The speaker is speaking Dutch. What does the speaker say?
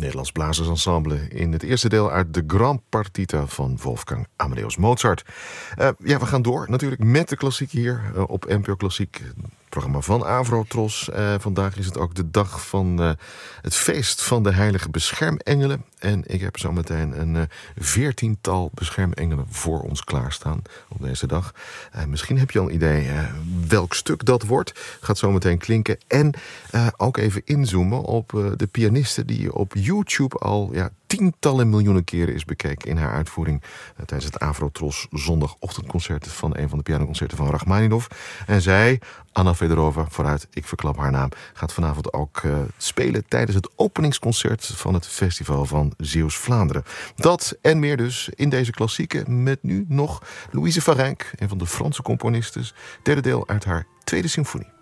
Nederlands Blazersensemble in het eerste deel uit de Grand Partita van Wolfgang Amadeus Mozart. We gaan door natuurlijk met de klassiek hier op NPO Klassiek. Het programma van Avrotros. Vandaag is het ook de dag van het feest van de heilige beschermengelen. En ik heb zo meteen een 14-tal beschermengelen voor ons klaarstaan op deze dag. Misschien heb je al een idee welk stuk dat wordt. Gaat zo meteen klinken. En ook even inzoomen op de pianiste die op YouTube al tientallen miljoenen keren is bekeken in haar uitvoering tijdens het Avrotros zondagochtendconcert van een van de pianoconcerten van Rachmaninov. En zij, Anna Fedorova, vooruit, ik verklap haar naam, gaat vanavond ook spelen tijdens het openingsconcert van het festival van Zeeuws-Vlaanderen. Dat en meer dus in deze klassieke met nu nog Louise Varenk, een van de Franse componistes, derde deel uit haar tweede symfonie.